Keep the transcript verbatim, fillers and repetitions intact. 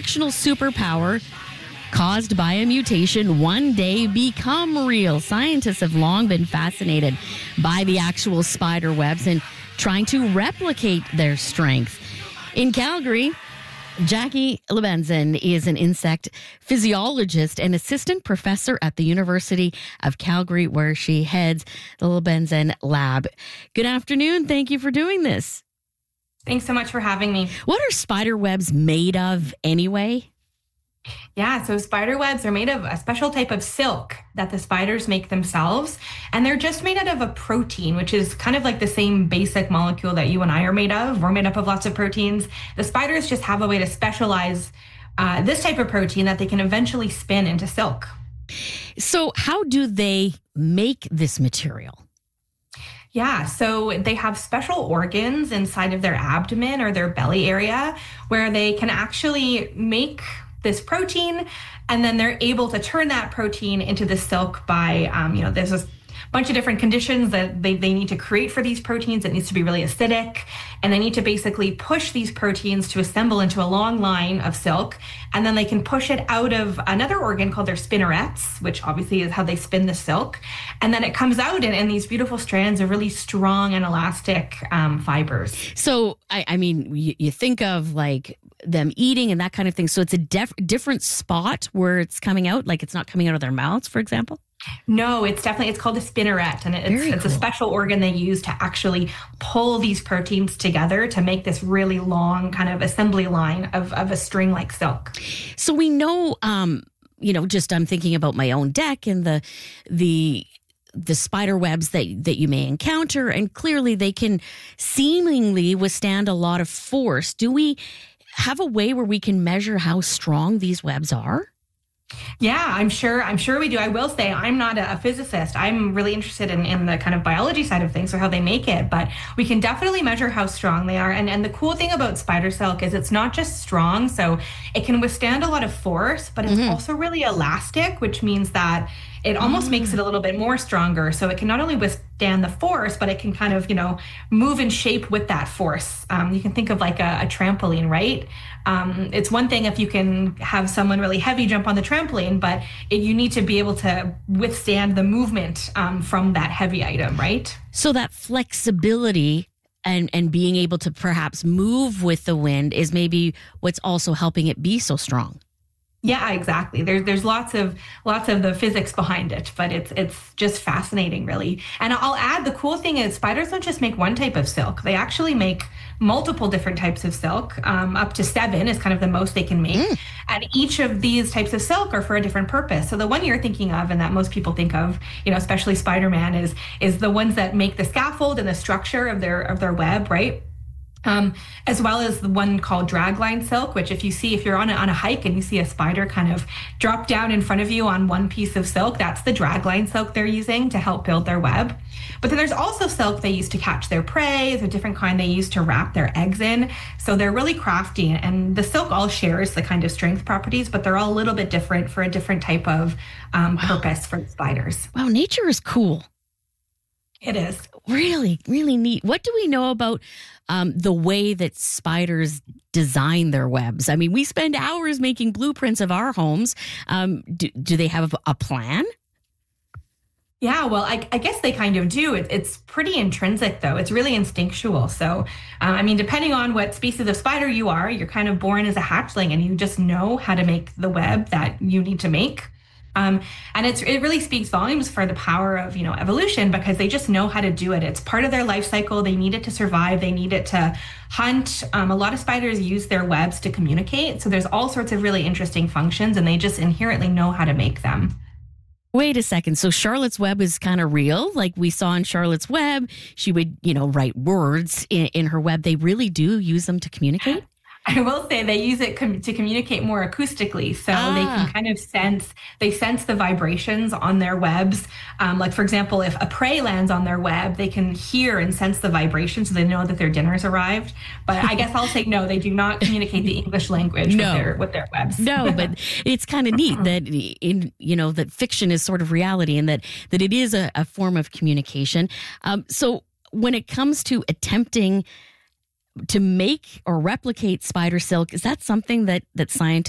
fictional superpower caused by a mutation one day become real? Scientists have long been fascinated by the actual spider webs and trying to replicate their strength. In Calgary, Jackie Lebenzen is an insect physiologist and assistant professor at the University of Calgary, where she heads the Lebenzen Lab. Good afternoon. Thank you for doing this. Thanks so much for having me. What are spider webs made of anyway? Yeah, so spider webs are made of a special type of silk that the spiders make themselves. And they're just made out of a protein, which is kind of like the same basic molecule that you and I are made of. We're made up of lots of proteins. The spiders just have a way to specialize uh, this type of protein that they can eventually spin into silk. So how do they make this material? Yeah, so they have special organs inside of their abdomen or their belly area where they can actually make this protein, and then they're able to turn that protein into the silk by, um, you know, there's a bunch of different conditions that they, they need to create for these proteins. It needs to be really acidic, and they need to basically push these proteins to assemble into a long line of silk, and then they can push it out of another organ called their spinnerets, which obviously is how they spin the silk, and then it comes out in, in these beautiful strands of really strong and elastic um, fibers. So, I, I mean, you, you think of like them eating and that kind of thing. So it's a def- different spot where it's coming out, like it's not coming out of their mouths, for example? No, it's definitely, it's called a spinneret, and it's, it's cool. a special organ they use to actually pull these proteins together to make this really long kind of assembly line of, of a string like silk. So we know, um, you know, just I'm thinking about my own deck and the, the, the spider webs that, that you may encounter, and clearly they can seemingly withstand a lot of force. Do we have a way where we can measure how strong these webs are? Yeah, I'm sure. I'm sure we do. I will say I'm not a, a physicist. I'm really interested in, in the kind of biology side of things, or how they make it, but we can definitely measure how strong they are. And, and the cool thing about spider silk is it's not just strong, so it can withstand a lot of force, but it's mm-hmm. also really elastic, which means that it almost mm. makes it a little bit more stronger. So it can not only withstand the force, but it can kind of, you know, move and shape with that force. Um, you can think of like a, a trampoline, right? Um, it's one thing if you can have someone really heavy jump on the trampoline, but it, you need to be able to withstand the movement um, from that heavy item, right? So that flexibility and, and being able to perhaps move with the wind is maybe what's also helping it be so strong. Yeah, exactly. There's there's lots of lots of the physics behind it, but it's it's just fascinating, really. And I'll add, the cool thing is spiders don't just make one type of silk. They actually make multiple different types of silk. Um, up to seven is kind of the most they can make. Mm. And each of these types of silk are for a different purpose. So the one you're thinking of, and that most people think of, you know, especially Spider-Man, is is the ones that make the scaffold and the structure of their of their web, right? Um, as well as the one called dragline silk, which if you see, if you're on a, on a hike and you see a spider kind of drop down in front of you on one piece of silk, that's the dragline silk they're using to help build their web. But then there's also silk they use to catch their prey. There's a different kind they use to wrap their eggs in. So they're really crafty, and the silk all shares the kind of strength properties, but they're all a little bit different for a different type of um, wow. purpose for the spiders. Wow, nature is cool. It is. Really, really neat. What do we know about um, the way that spiders design their webs? I mean, we spend hours making blueprints of our homes. Um, do, do they have a plan? Yeah, well, I, I guess they kind of do. It, it's pretty intrinsic, though. It's really instinctual. So, uh, I mean, depending on what species of spider you are, you're kind of born as a hatchling and you just know how to make the web that you need to make. Um, and it's, it really speaks volumes for the power of, you know, evolution, because they just know how to do it. It's part of their life cycle. They need it to survive. They need it to hunt. Um, a lot of spiders use their webs to communicate. So there's all sorts of really interesting functions, and they just inherently know how to make them. Wait a second. So Charlotte's Web is kind of real? Like we saw in Charlotte's Web, she would, you know, write words in, in her web. They really do use them to communicate? I will say they use it com- to communicate more acoustically. So ah. they can kind of sense, they sense the vibrations on their webs. Um, like, for example, if a prey lands on their web, they can hear and sense the vibrations, so they know that their dinner's arrived. But I guess I'll say no, they do not communicate the English language no. with their with their webs. No, but it's kind of neat that, in you know, that fiction is sort of reality, and that, that it is a, a form of communication. Um, so when it comes to attempting to make or replicate spider silk, is that something that, that scientists